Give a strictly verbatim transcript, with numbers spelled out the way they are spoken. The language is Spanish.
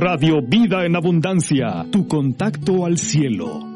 Radio Vida en Abundancia, tu contacto al cielo.